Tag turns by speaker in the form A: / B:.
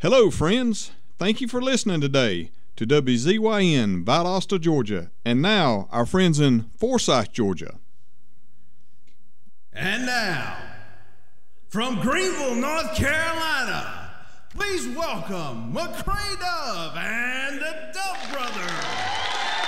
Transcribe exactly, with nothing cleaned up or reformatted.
A: Hello, friends. Thank you for listening today to W Z Y N Valdosta, Georgia, and now our friends in Forsyth, Georgia.
B: And now, from Greenville, North Carolina, please welcome McCray Dove and the Dove Brothers.